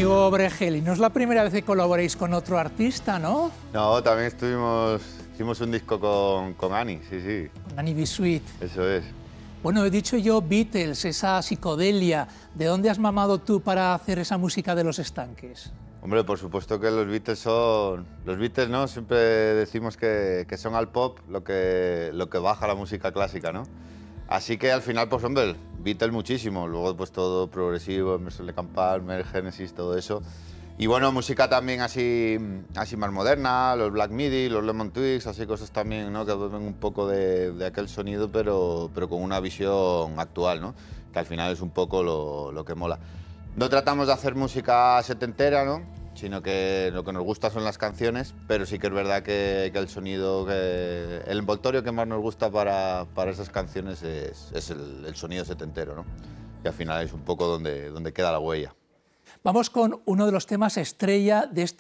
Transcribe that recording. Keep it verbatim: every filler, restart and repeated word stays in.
Amigo Bregel, no es la primera vez que colaboréis con otro artista, ¿no? No, también estuvimos, hicimos un disco con, con Ani, sí, sí. Con Ani B. Sweet. Eso es. Bueno, he dicho yo Beatles, esa psicodelia. ¿De dónde has mamado tú para hacer esa música de Los Estanques? Hombre, por supuesto que los Beatles son... Los Beatles, ¿no? Siempre decimos que, que son al pop lo que, lo que baja la música clásica, ¿no? Así que al final, pues hombre, Beatles muchísimo. Luego pues todo progresivo, Emerson Lake and Palmer, Genesis, todo eso. Y bueno, música también así, así más moderna, los Black Midi, los Lemon Twigs, así cosas también, ¿no? Que beben un poco de, de aquel sonido, pero, pero con una visión actual, ¿no? Que al final es un poco lo, lo que mola. No tratamos de hacer música setentera, ¿no? Sino que lo que nos gusta son las canciones, pero sí que es verdad que, que el sonido, que, el envoltorio que más nos gusta para, para esas canciones es, es el, el sonido setentero, ¿no? Y al final es un poco donde, donde queda la huella. Vamos con uno de los temas estrella de este